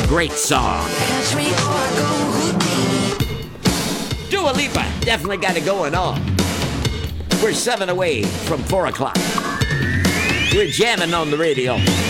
great song. Catch me or go Dua Lipa definitely got it going on. We're 7 away from 4 o'clock. We're jamming on the radio.